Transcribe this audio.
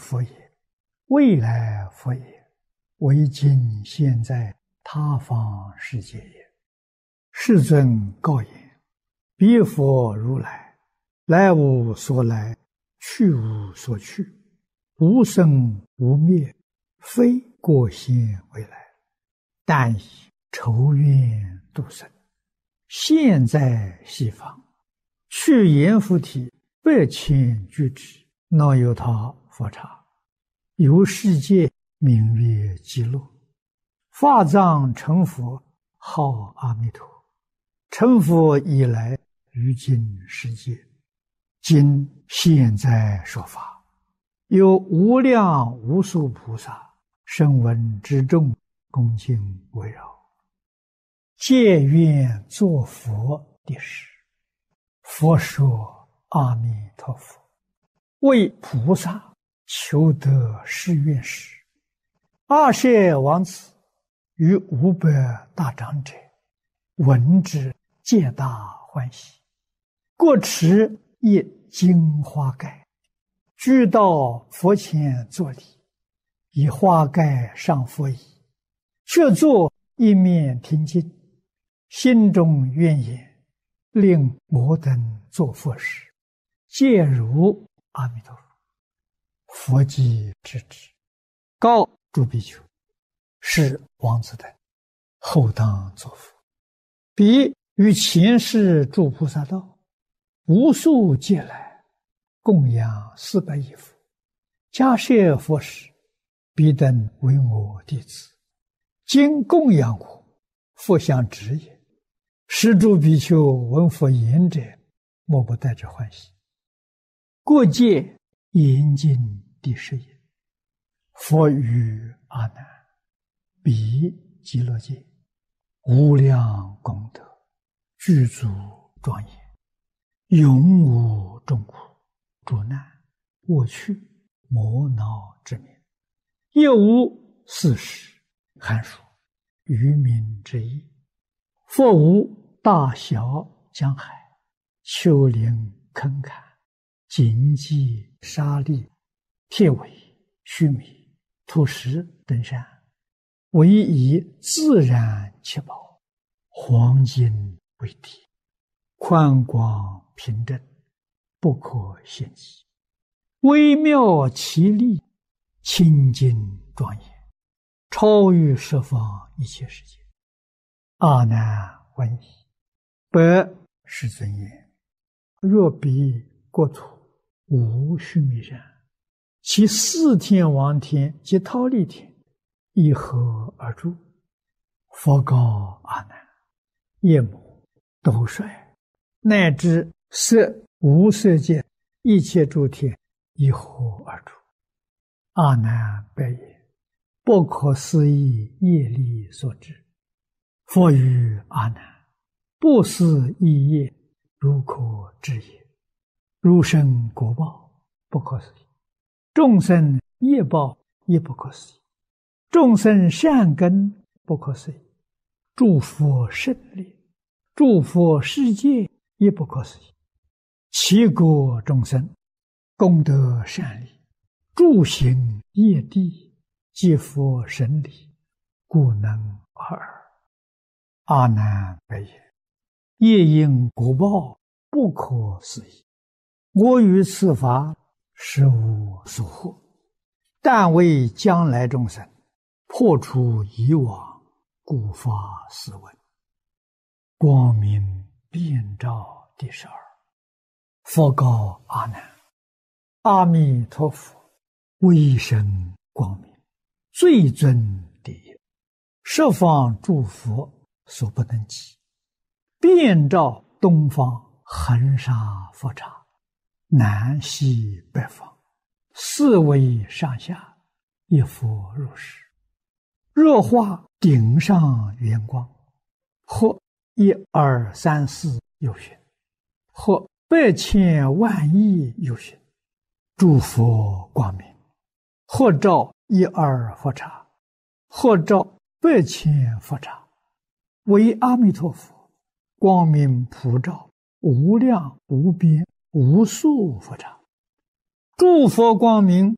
佛也，未来佛也，为今现在他方世界也。世尊告言：彼佛如来，来无所来，去无所去，无生无灭，非过现未来，但以仇怨度生。现在西方，去阎浮提8,000俱胝，那由他佛刹，由世界名曰极乐，法藏成佛，号阿弥陀。成佛以来，于今世界，今现在说法，有无量无数菩萨声闻之众，恭敬围绕，皆愿作佛的事。佛说：阿弥陀佛，为菩萨求得誓愿时，阿舍王子与500大长者闻之，皆大欢喜，各持一金花盖，俱到佛前作礼，以花盖上佛椅，却坐一面听经，心中愿言：令我等作佛时，皆如阿弥陀佛。佛即知之，告诸比丘：是王子等后当作佛。彼于前世诸菩萨道，无数劫来，供养400亿佛，迦叶佛时，彼等为我弟子，今供养我，佛相知也。是诸比丘闻佛言者，莫不带着欢喜。过界严禁第10也。佛语阿难：彼极乐界无量功德，具足庄严，永无众苦、诸难、恶趣、魔恼之名，亦无四时、寒暑、愚民之意。佛无大小江海、丘陵坑坎、荆棘沙砾、铁苇须弥、土石等山，唯以自然七宝、黄金为体，宽广平正，不可限计，微妙奇丽，清净庄严，超于十方一切世界。阿难闻已，白世尊言：若彼国土无须弥山，其4天王天及忉利天，以何而住？佛告阿难：夜幕、斗率，乃至色无色界一切诸天，以何而住？阿难白言：不可思议业力所致。佛语阿难：不思议业，如可知也。如生果报，不可思议；众生业报，也不可思议；众生善根，不可思议；诸佛胜利，诸佛世界，也不可思议。其国众生，功德善利，诸行业地，皆佛神理，故能尔。阿难白言：业因果报，不可思议。我于此法，实无所获，但为将来众生破除以往，故发斯文。光明遍照第12。佛告阿难：阿弥陀佛，威神光明，最尊第一，十方诸佛所不能及，遍照东方恒沙佛刹，南西北方，4维上下，一佛如是。若化顶上圆光，或1、2、3、4有寻，或100千万亿有寻，诸佛光明，或照1、2佛刹，或照100千佛刹，为阿弥陀佛，光明普照无量无边无数佛刹。诸佛光明